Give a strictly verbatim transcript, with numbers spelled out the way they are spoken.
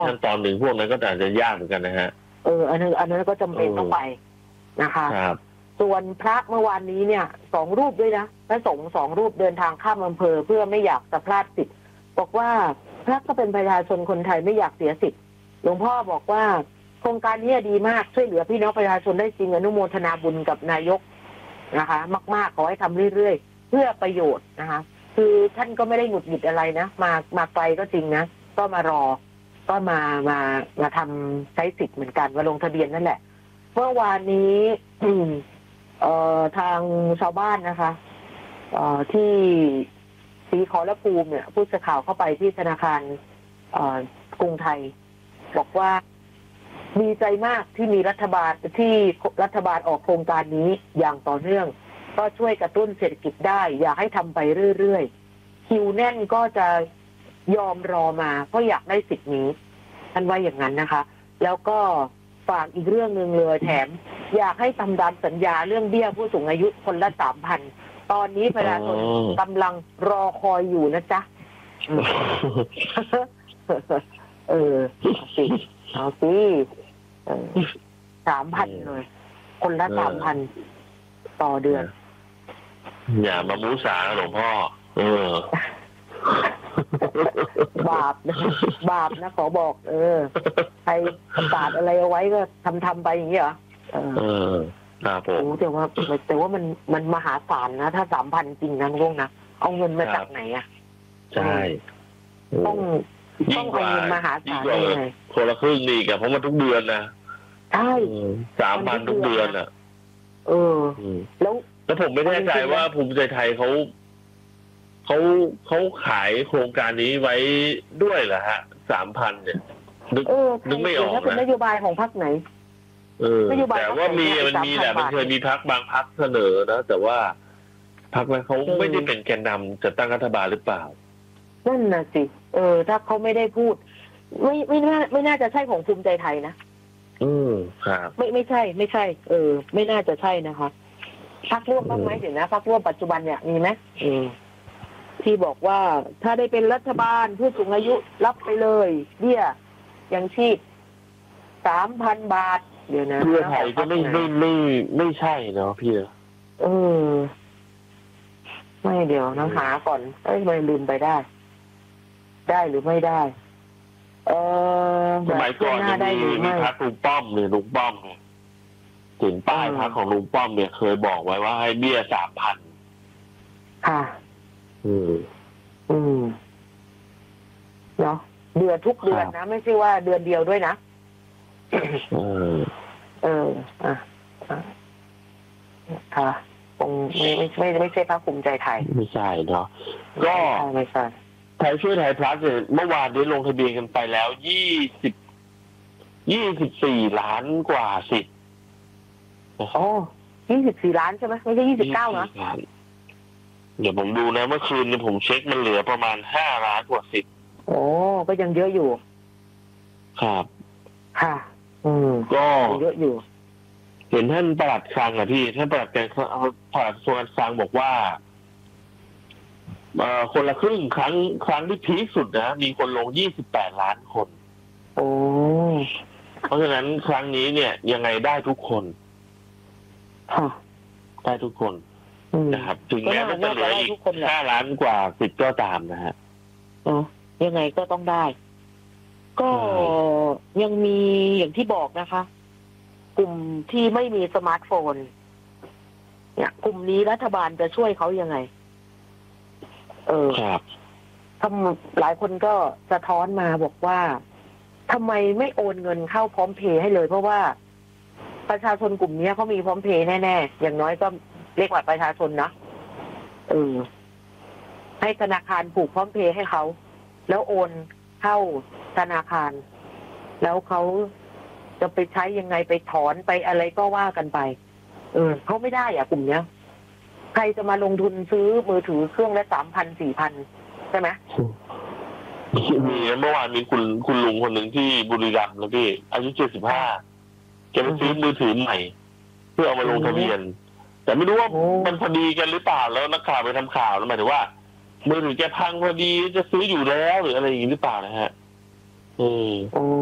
ขั้นตอนหนึ่งพวกนั้นก็อาจจะยากเหมือนกันนะฮะเอออันนั้นอันนั้นก็จำเป็นต้องไปนะคะครับส่วนพระเมื่อวานนี้เนี่ยสองรูปด้วยนะพระสงฆ์สองรูปเดินทางข้ามอำเภอเพื่อไม่อยากจะพลาดสิทธิ์บอกว่าพระก็เป็นประชาชนคนไทยไม่อยากเสียสิทธิ์หลวงพ่อบอกว่าโครงการนี้ดีมากช่วยเหลือพี่น้องประชาชนได้จริงอนุโมทนาบุญกับนายกนะคะมากๆขอให้ทำเรื่อยๆเพื่อประโยชน์นะคะคือท่านก็ไม่ได้หงุดหงิดอะไรนะมามาไกลก็จริงนะก็มารอก็มามามาทำใช้สิทธิ์เหมือนกันมาลงทะเบียนนั่นแหละเมื่อวานนี้เอ่อทางชาวบ้านนะคะเอ่อที่ศรีขอรภูมิเนี่ยผู้สื่อข่าวเข้าไปที่ธนาคารเอ่อกรุงไทยบอกว่าดีใจมากที่มีรัฐบาลที่รัฐบาลออกโครงการนี้อย่างต่อเนื่องก็ช่วยกระตุ้นเศรษฐกิจได้อยากให้ทำไปเรื่อยๆคิวแน่นก็จะยอมรอมาเพราะอยากได้สิทธิ์นี้ท่านว่าอย่างนั้นนะคะแล้วก็ฝากอีกเรื่องหนึ่งเลยแถมอยากให้ทำตามสัญญาเรื่องเบี้ยผู้สูงอายุคนละสามพันตอนนี้ประชาชนกำลังรอคอยอยู่นะจ๊ะเออเอาสิเอาสิสามพันเลยคนละสามพันต่อเดือนอย่ามามูสาหลวงพ่อเออบาปนะบาปนะขอบอกเออใครประกาศอะไรเอาไว้ก็ทำทำไปอย่างนี้เหรอเออครับผมแต่ว่าแต่ว่ามันมันมหาศาลนะถ้าสามพันจริงนะลุงนะเอาเงินมาจากไหนอ่ะใช่ต้องต้องเอาเงินมาหาศาลเลยคนละครึ่งนี่กับเพราะมันทุกเดือนนะใช่สามพันทุกเดือนอ่ะเออแล้วแล้วผมไม่แน่ใจว่าภูมิใจไทยเขาเขาเขาขายโครงการนี้ไว้ด้วยเหรอฮะสามพันเนี่ยนึกนึกไม่ออกนะเป็นนโยบายของพรรคไหนเออแต่ว่ามีมันมีแหละมันเคยมีพรรคบางพรรคเสนอนะแต่ว่าพรรคนั้นเขาไม่ได้เป็นแกนนำจะตั้งรัฐบาลหรือเปล่านั่นน่ะสิเออถ้าเขาไม่ได้พูดไม่ไม่น่าไม่น่าจะใช่ของภูมิใจไทยนะอืมครับไม่ไม่ใช่ไม่ใช่เออไม่น่าจะใช่นะคะพรรคร่วมบ้างไหมเดี๋ยวนะพรรคร่วมปัจจุบันเนี่ยมีไหมอืมที่บอกว่าถ้าได้เป็นรัฐบาลผู้สูงอายุรับไปเลยเบี้ยยังชีพสามพันบาทเดี๋ยวนะเพื่อไทยก็ไม่ไม่ไม่ไม่ใช่เนาะพี่เออไม่เดี๋ยวนะหาก่อนเอ้ยไม่ลืมไปได้ได้หรือไม่ได้เออสมัยก่อนมีมีพรรคลุงป้อมเนี่ยลุงป้อมเนี่ยถึงป้ายพรรคของลุงป้อมเนี่ยเคยบอกไว้ว่าให้เบี้ยสามพันค่ะอืมอืมเนาะเดือนทุกเดือนนะไม่ใช่ว่าเดือนเดียวด้วยนะเออเอออ่ะค่ะคงไม่ไม่ไม่ไม่ใช่พรรคภูมิใจไทยไม่ใช่เนาะก็ไม่ใช่ไทยช่วยไทยพลัสเนี่ยเมื่อวานได้ลงทะเบียนกันไปแล้วยี่สิบยี่สิบสี่ล้านกว่าสิทธิ์โอ้ยี่สิบสี่ล้านใช่ไหมไม่ใช่ยี่สิบเก้านะเดี๋ยวผมดูนะเมื่อคืนเนี่ยผมเช็คมันเหลือประมาณห้าล้านกว่าสิทธิ์โอ้ก็ยังเยอะอยู่ครับค่ะอืมก็เยอะอยู่เห็นท่านปลัดคลังอ่ะพี่ท่านปลัดการปลัดกระทรวงการคลังบอกว่าคนละครึ่งครั้งครั้งที่พีคสุดนะมีคนลงยี่สิบแปดล้านคนโอ้เพราะฉะนั้นครั้งนี้เนี่ยยังไงได้ทุกคนได้ทุกคนนะครับถึงแม้มันจะเหลืออีกห้าล้านกว่าสิบก็ตามนะฮะอ๋อยังไงก็ต้องได้ก็ยังมีอย่างที่บอกนะคะกลุ่มที่ไม่มีสมาร์ทโฟนเนี่ยกลุ่มนี้รัฐบาลจะช่วยเขายังไงเออทำหลายคนก็สะท้อนมาบอกว่าทำไมไม่โอนเงินเข้าพร้อมเพย์ให้เลยเพราะว่าประชาชนกลุ่มนี้เขามีพร้อมเพย์แน่ๆอย่างน้อยก็เรียกว่าประชาชนนะเออให้ธนาคารผูกพร้อมเพย์ให้เขาแล้วโอนเข้าธนาคารแล้วเขาจะไปใช้ยังไงไปถอนไปอะไรก็ว่ากันไปเออเขาไม่ได้อ่ะกลุ่มเนี้ยใครจะมาลงทุนซื้อมือถือเครื่องละสามพันสี่พันใช่ไหมมีเมื่อวานมีคุณคุณลุงคนหนึ่งที่บุรีรัมย์แล้วพี่อายุเจ็ดสิบห้าแกไปซื้อมือถือใหม่เพื่อเอามาลงทะเบียนแต่ไม่รู้ว่ามันพอดีกันหรือเปล่าแล้วนักข่าวไปทำข่าวแล้วหมายถึงว่ามือถือแกพังพอดีจะซื้ออยู่แล้วหรืออะไรอย่างนี้หรือเปล่านะฮะอืมโอ้